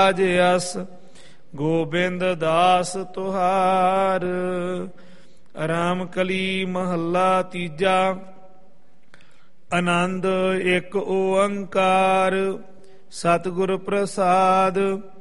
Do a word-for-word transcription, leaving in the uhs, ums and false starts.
ਰਾਜ ਅਸ ਗੋਬਿੰਦ ਦਾਸ ਤੁਹਾਰ। ਰਾਮ ਕਲੀ ਮਹੱਲਾ ਤੀਜਾ। ਆਨੰਦ ਇੱਕ ਓੰਕਾਰ ਸਤਿਗੁਰ ਪ੍ਰਸਾਦ।